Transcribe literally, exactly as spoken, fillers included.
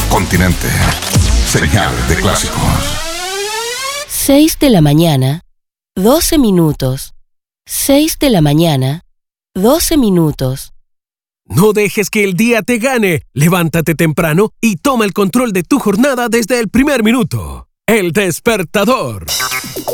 Continente. Señal de clásicos. seis de la mañana, doce minutos. seis de la mañana, doce minutos. No dejes que el día te gane. Levántate temprano y toma el control de tu jornada desde el primer minuto. El Despertador.